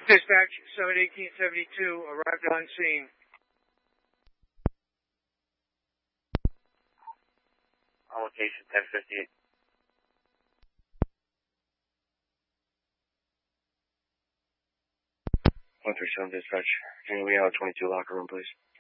Dispatch 71872 arrived on scene. On location 1058. 137 dispatch. Can we have 22 locker room, please?